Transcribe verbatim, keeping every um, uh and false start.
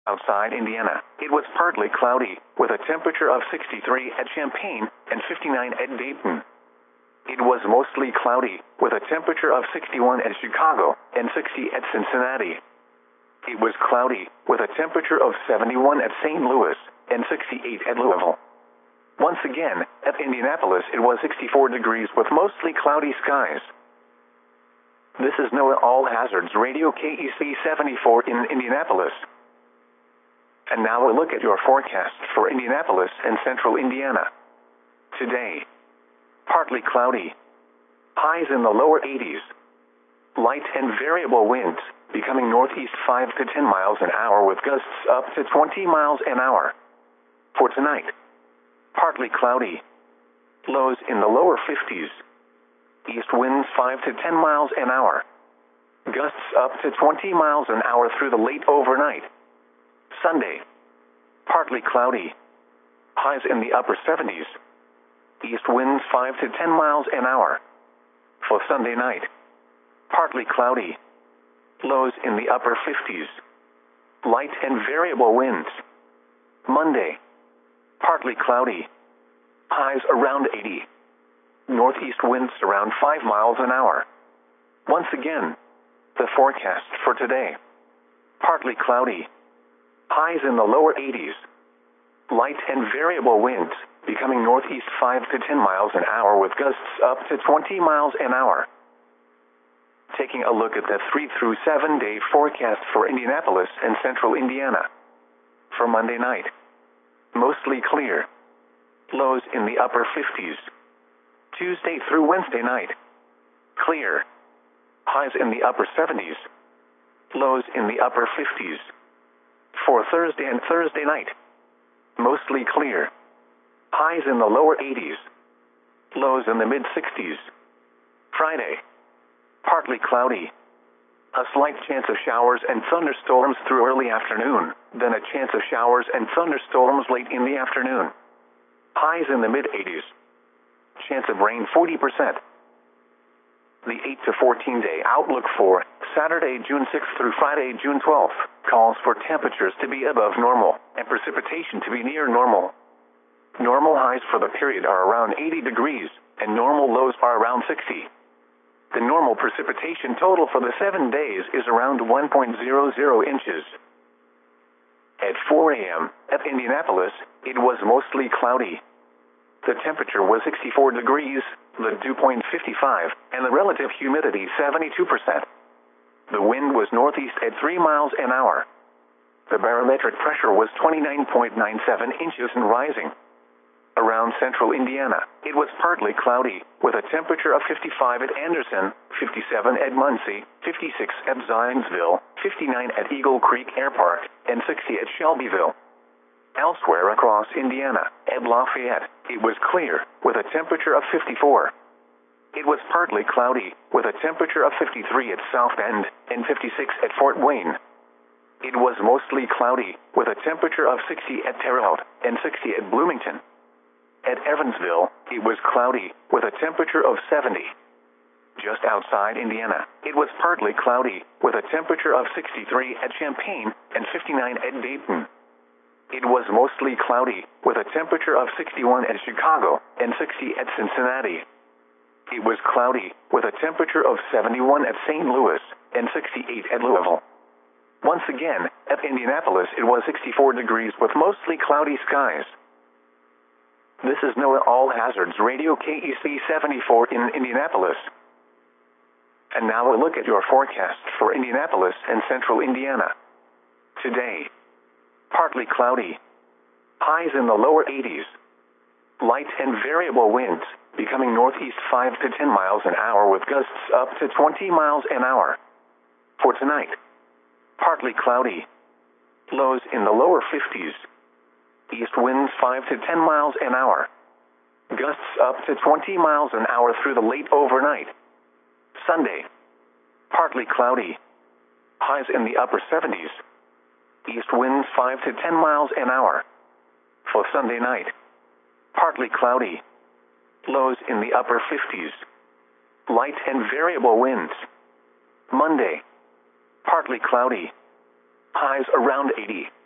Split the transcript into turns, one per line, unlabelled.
Outside Indiana, it was partly cloudy, with a temperature of sixty-three at Champaign and fifty-nine at Dayton. It was mostly cloudy, with a temperature of sixty-one at Chicago and sixty at Cincinnati. It was cloudy, with a temperature of seventy-one at Saint Louis and sixty-eight at Louisville. Once again, at Indianapolis it was sixty-four degrees with mostly cloudy skies. This is NOAA All Hazards Radio K E C seventy-four in Indianapolis. And now a look at your forecast for Indianapolis and central Indiana. Today, partly cloudy. Highs in the lower eighties. Light and variable winds, becoming northeast five to ten miles an hour with gusts up to twenty miles an hour. For tonight, partly cloudy. Lows in the lower fifties. East winds five to ten miles an hour. Gusts up to twenty miles an hour through the late overnight. Sunday, partly cloudy. Highs in the upper seventies. East winds five to ten miles an hour. For Sunday night, partly cloudy. Lows in the upper fifties. Light and variable winds. Monday, partly cloudy. Highs around eighty. Northeast winds around five miles an hour. Once again, the forecast for today. Partly cloudy. Highs in the lower eighties. Light and variable winds, becoming northeast five to ten miles an hour with gusts up to twenty miles an hour. Taking a look at the three through seven day forecast for Indianapolis and central Indiana. For Monday night, mostly clear. Lows in the upper fifties. Tuesday through Wednesday night, clear. Highs in the upper seventies. Lows in the upper fifties. For Thursday and Thursday night, mostly clear. Highs in the lower eighties. Lows in the mid sixties. Friday, partly cloudy. A slight chance of showers and thunderstorms through early afternoon, then a chance of showers and thunderstorms late in the afternoon. Highs in the mid eighties. Chance of rain forty percent. The eight to fourteen day outlook for Saturday, June sixth through Friday, June twelfth, calls for temperatures to be above normal and precipitation to be near normal. Normal highs for the period are around eighty degrees, and normal lows are around sixty. The normal precipitation total for the seven days is around one point zero zero inches. At four A M at Indianapolis, it was mostly cloudy. The temperature was sixty-four degrees, the dew point fifty-five, and the relative humidity seventy-two percent. The wind was northeast at three miles an hour. The barometric pressure was twenty-nine point nine seven inches and rising. Around central Indiana, it was partly cloudy, with a temperature of fifty-five at Anderson, fifty-seven at Muncie, fifty-six at Zionsville, fifty-nine at Eagle Creek Air Park, and sixty at Shelbyville. Elsewhere across Indiana, at Lafayette, it was clear, with a temperature of fifty-four. It was partly cloudy, with a temperature of fifty-three at South Bend and fifty-six at Fort Wayne. It was mostly cloudy, with a temperature of sixty at Terre Haute and sixty at Bloomington. At Evansville, it was cloudy, with a temperature of seventy. Just outside Indiana, it was partly cloudy, with a temperature of sixty-three at Champaign and fifty-nine at Dayton. It was mostly cloudy, with a temperature of sixty-one at Chicago and sixty at Cincinnati. It was cloudy, with a temperature of seventy-one at Saint Louis and sixty-eight at Louisville. Once again, at Indianapolis it was sixty-four degrees with mostly cloudy skies. This is NOAA All Hazards Radio K E C seventy-four in Indianapolis. And now a look at your forecast for Indianapolis and central Indiana. Today, partly cloudy. Highs in the lower eighties. Light and variable winds, becoming northeast five to ten miles an hour with gusts up to twenty miles an hour. For tonight, partly cloudy. Lows in the lower fifties. East winds five to ten miles an hour. Gusts up to twenty miles an hour through the late overnight. Sunday, partly cloudy. Highs in the upper seventies. East winds five to ten miles an hour. For Sunday night, partly cloudy. Lows in the upper fifties. Light and variable winds. Monday, partly cloudy. Highs around eighty.